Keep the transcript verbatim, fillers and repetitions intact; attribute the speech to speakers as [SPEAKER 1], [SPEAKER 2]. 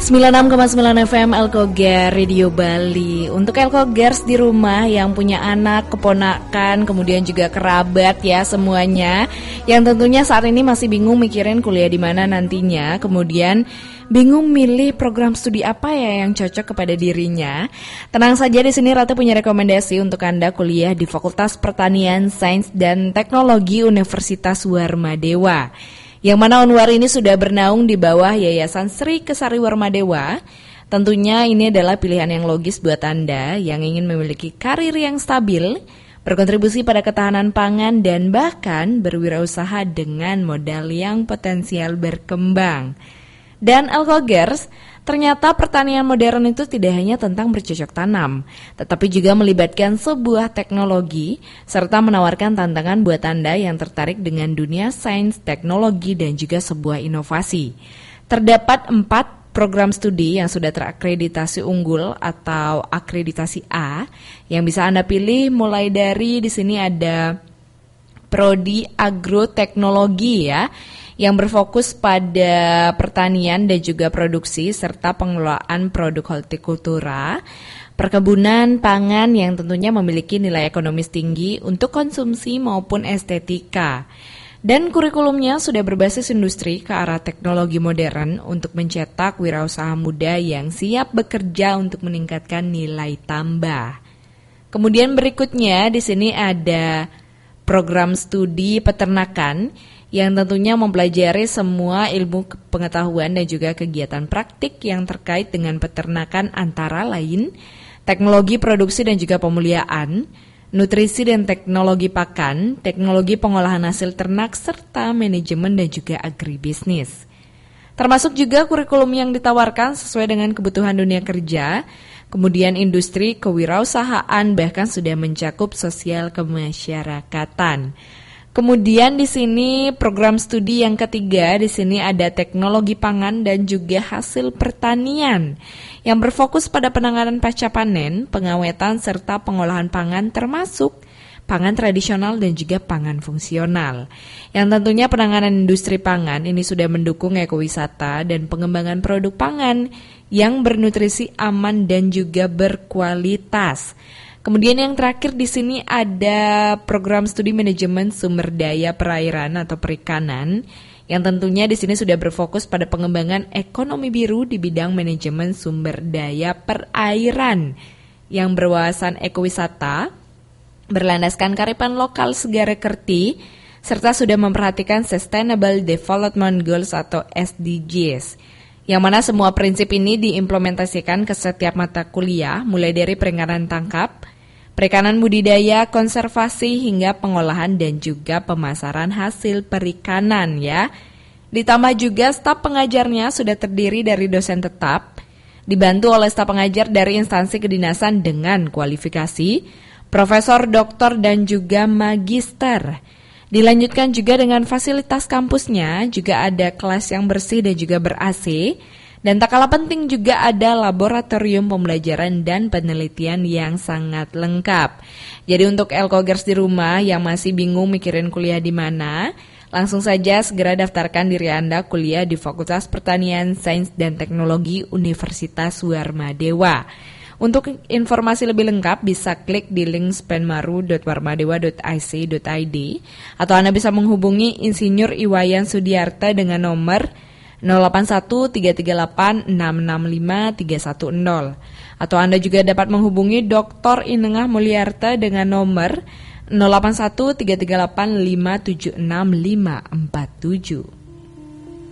[SPEAKER 1] sembilan puluh enam koma sembilan F M Elkoger Radio Bali. Untuk Elkogers di rumah yang punya anak, keponakan, kemudian juga kerabat ya semuanya, yang tentunya saat ini masih bingung mikirin kuliah di mana nantinya, kemudian bingung milih program studi apa ya yang cocok kepada dirinya. Tenang saja, di sini Ratu punya rekomendasi untuk Anda kuliah di Fakultas Pertanian, Sains dan Teknologi Universitas Warmadewa. Yang mana Unwar ini sudah bernaung di bawah Yayasan Sri Kesari Warmadewa. Tentunya ini adalah pilihan yang logis buat Anda yang ingin memiliki karir yang stabil, berkontribusi pada ketahanan pangan, dan bahkan berwirausaha dengan modal yang potensial berkembang. Dan Elkogers, ternyata pertanian modern itu tidak hanya tentang bercocok tanam, tetapi juga melibatkan sebuah teknologi serta menawarkan tantangan buat Anda yang tertarik dengan dunia sains, teknologi, dan juga sebuah inovasi. Terdapat empat program studi yang sudah terakreditasi unggul atau akreditasi A yang bisa Anda pilih, mulai dari di sini ada Prodi Agroteknologi ya, yang berfokus pada pertanian dan juga produksi serta pengelolaan produk hortikultura, perkebunan pangan yang tentunya memiliki nilai ekonomis tinggi untuk konsumsi maupun estetika. Dan kurikulumnya sudah berbasis industri ke arah teknologi modern untuk mencetak wirausaha muda yang siap bekerja untuk meningkatkan nilai tambah. Kemudian berikutnya di sini ada program studi peternakan yang tentunya mempelajari semua ilmu pengetahuan dan juga kegiatan praktik yang terkait dengan peternakan, antara lain teknologi produksi dan juga pemuliaan, nutrisi dan teknologi pakan, teknologi pengolahan hasil ternak, serta manajemen dan juga agribisnis. Termasuk juga kurikulum yang ditawarkan sesuai dengan kebutuhan dunia kerja, kemudian industri, kewirausahaan, bahkan sudah mencakup sosial kemasyarakatan. Kemudian di sini program studi yang ketiga, di sini ada teknologi pangan dan juga hasil pertanian yang berfokus pada penanganan pasca panen, pengawetan serta pengolahan pangan termasuk pangan tradisional dan juga pangan fungsional. Yang tentunya penanganan industri pangan ini sudah mendukung ekowisata dan pengembangan produk pangan yang bernutrisi, aman dan juga berkualitas. Kemudian yang terakhir di sini ada program studi manajemen sumber daya perairan atau perikanan yang tentunya di sini sudah berfokus pada pengembangan ekonomi biru di bidang manajemen sumber daya perairan yang berwawasan ekowisata, berlandaskan kearifan lokal segara kerti, serta sudah memperhatikan Sustainable Development Goals atau S D Gs. Yang mana semua prinsip ini diimplementasikan ke setiap mata kuliah, mulai dari perikanan tangkap, perikanan budidaya, konservasi, hingga pengolahan dan juga pemasaran hasil perikanan ya. Ditambah juga staf pengajarnya sudah terdiri dari dosen tetap, dibantu oleh staf pengajar dari instansi kedinasan dengan kualifikasi profesor, doktor, dan juga magister. Dilanjutkan juga dengan fasilitas kampusnya, juga ada kelas yang bersih dan juga ber-A C. Dan tak kalah penting juga ada laboratorium pembelajaran dan penelitian yang sangat lengkap. Jadi untuk Elkogers di rumah yang masih bingung mikirin kuliah di mana, langsung saja segera daftarkan diri Anda kuliah di Fakultas Pertanian, Sains dan Teknologi Universitas Warmadewa. Untuk informasi lebih lengkap bisa klik di link spenmaru dot warmadewa dot i c dot i d atau Anda bisa menghubungi Insinyur Iwayan Sudiarta dengan nomor nol delapan satu tiga tiga delapan enam enam lima tiga satu nol atau Anda juga dapat menghubungi Doktor Inengah Mulyarta dengan nomor nol delapan satu tiga tiga delapan lima tujuh enam lima empat tujuh.